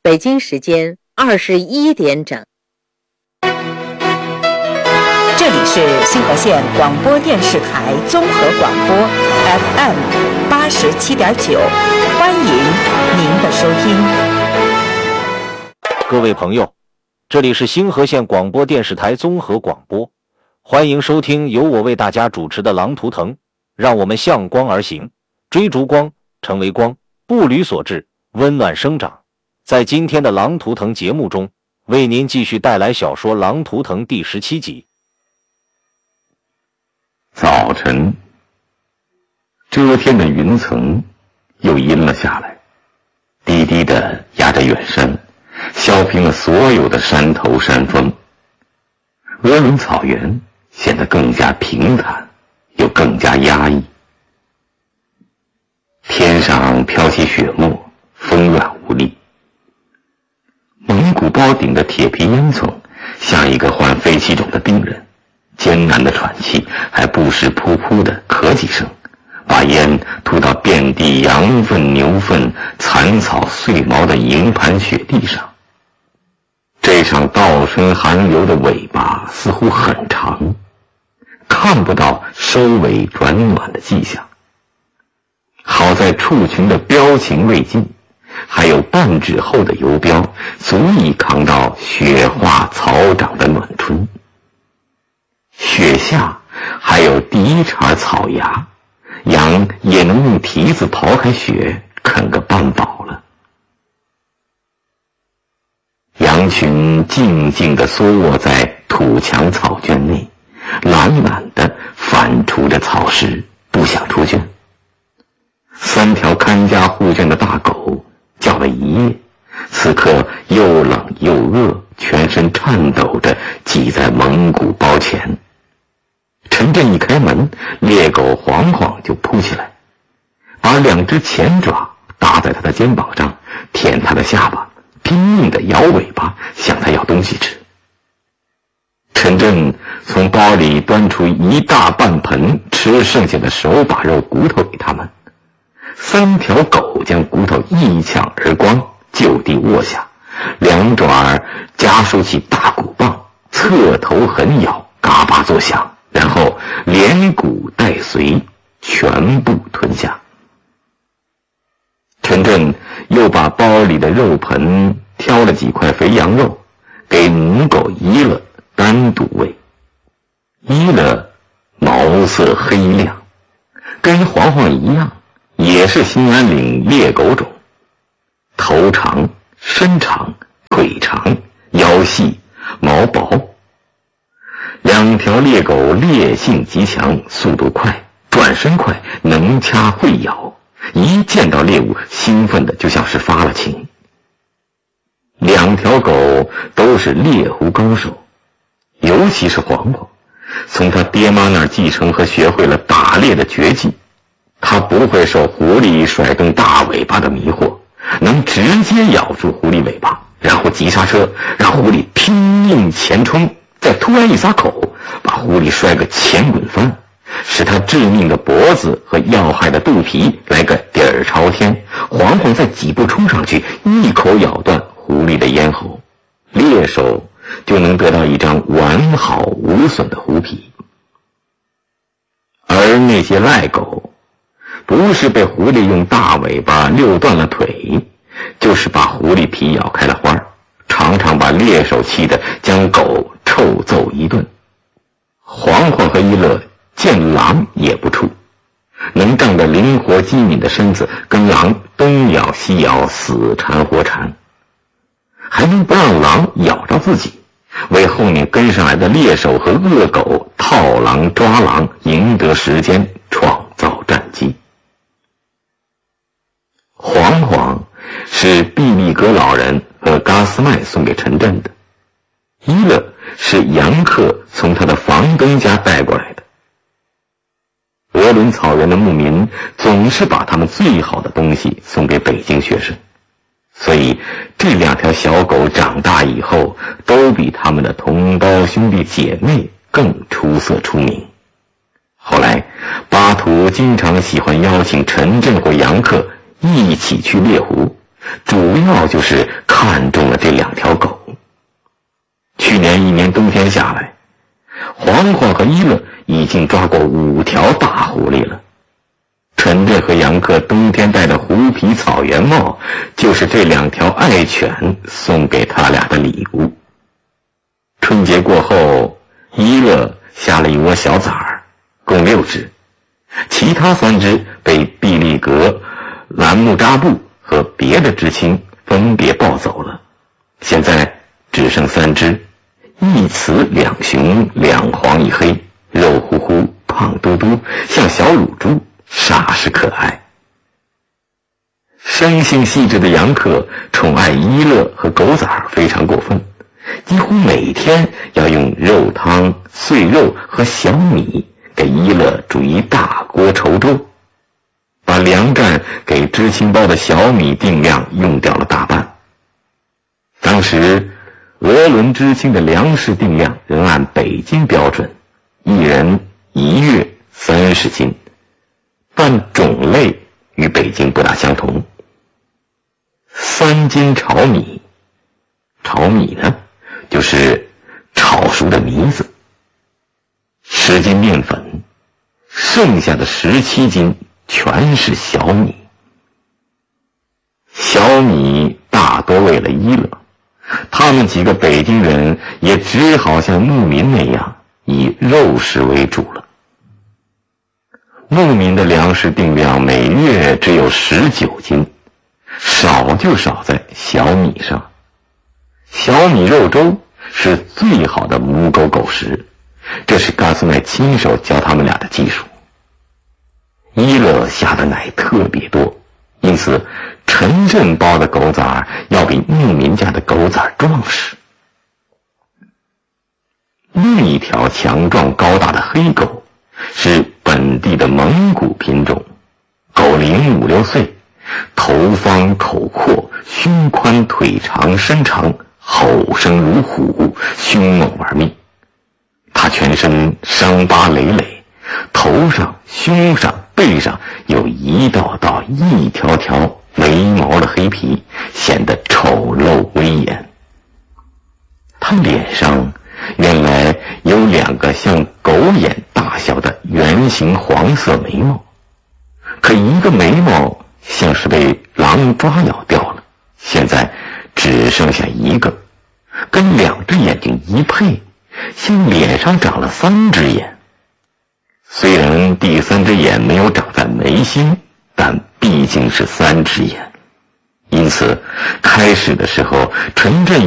北京时间21点整。 这里是星河县广播电视台综合广播 FM 87.9，欢迎您的收听。 各位朋友，这里是星河县广播电视台综合广播，欢迎收听由我为大家主持的《狼图腾》，让我们向光而行，追逐光，成为光，步履所至，温暖生长。在今天的《狼图腾》节目中，为您继续带来小说《狼图腾》第17集。 早晨，遮天的云层又阴了下来，低低地压着远山，削平了所有的山头山峰。鄂伦草原显得更加平坦，又更加压抑。天上飘起雪沫，风软无力。蒙古包顶的铁皮烟囱像一个患肺气肿的病人，艰难的喘气，还不时噗噗地咳几声，把烟吐到遍地羊粪、牛粪、残草碎毛的营盘雪地上。这场倒春寒流的尾巴似乎很长，看不到收尾转暖的迹象。好在畜群的膘情未尽，还有半指厚的油膘，足以扛到雪化草长的暖春。雪下还有第一茬草芽，羊也能用蹄子刨开雪，啃个半饱了。羊群静静地缩卧在土墙草圈内，懒懒地反刍着草食，不想出圈。3条看家护圈的大狗叫了一夜，此刻又冷又饿，全身颤抖着挤在蒙古包前。陈震一开门，猎狗晃晃就扑起来，把2只前爪搭在他的肩膀上，舔他的下巴，拼命地摇尾巴，向他要东西吃。陈震从包里端出一大半盆吃剩下的手把肉骨头给他们。3条狗将骨头一抢而光，就地卧下，2爪夹收起大骨棒，侧头狠咬，嘎巴作响，然后连骨带髓全部吞下。陈震又把包里的肉盆挑了几块肥羊肉，给母狗伊勒单独喂。伊勒毛色黑亮，跟黄黄一样，也是兴安岭猎狗种，头长身长，腿长，腰细，毛薄。2条猎狗烈性极强，速度快，转身快，能掐会咬，一见到猎物兴奋的就像是发了情。2条狗都是猎狐高手，尤其是黄黄，从他爹妈那儿继承和学会了打猎的绝技。他不会受狐狸甩动大尾巴的迷惑，能直接咬住狐狸尾巴，然后急刹车，让狐狸拼命前冲，再突然一撒口，把狐狸摔个前滚翻，使他致命的脖子和要害的肚皮来个底儿朝天，黄黄再几步冲上去，一口咬断狐狸的咽喉，猎手就能得到一张完好无损的狐皮。而那些赖狗，不是被狐狸用大尾巴溜断了腿，就是把狐狸皮咬开了花，常常把猎手气得将狗臭揍一顿。黄黄和伊勒见狼也不怵，能仗着灵活机敏的身子跟狼东咬西咬，死缠活缠，还能不让狼咬着自己，为后面跟上来的猎手和恶狗套狼抓狼，赢得时间，创造战机。黄黄是毕利格老人和嘎斯麦送给陈震的，伊勒是杨克从他的房东家带过来的。鄂伦草原的牧民总是把他们最好的东西送给北京学生，所以这2条小狗长大以后都比他们的同胞兄弟姐妹更出色出名。后来巴图经常喜欢邀请陈震或杨克一起去猎狐， 主要就是看中了这2条狗。去年1年冬天下来，黄黄和一乐已经抓过5条大狐狸了。陈震和杨克冬天戴的狐皮草原帽，就是这2条爱犬送给他俩的礼物。春节过后，一乐下了1窝小崽儿，共6只，其他3只被毕利格、兰木扎布和别的知青分别抱走了，现在只剩3只，一雌2雄，2黄1黑，肉乎乎，胖嘟嘟，像小乳猪，煞是可爱。生性细致的杨克宠爱一乐和狗崽儿非常过分，几乎每天要用肉汤、碎肉和小米给一乐煮一大锅稠粥，把粮站给知青包的小米定量用掉了大半。当时俄伦知青的粮食定量仍按北京标准，1人1月30斤，但种类与北京不大相同。3斤炒米，炒米呢就是炒熟的糜子，10斤面粉，剩下的17斤全是小米。小米大多为了一乐，他们几个北京人也只好像牧民那样以肉食为主了。牧民的粮食定量每月只有19斤，少就少在小米上。小米肉粥是最好的母狗狗食，这是甘肃奶亲手教他们俩的技术。一乐下的奶特别多，因此陈震包的狗崽要比牧民家的狗崽壮实。另一条强壮高大的黑狗是本地的蒙古品种，狗龄5、6岁，头方口阔，胸宽腿长身长，吼声如虎，凶猛玩命。它全身伤疤累累，头上、胸上、背上有一道道、一条条没毛的黑皮，显得丑陋威严。它脸上原来有2个像狗眼大小的圆形黄色眉毛，可一个眉毛像是被狼抓咬掉了，现在只剩下1个，跟2只眼睛一配，像脸上长了3只眼。虽然第3只眼没有长在眉心，但毕竟是3只眼，因此开始的时候陈震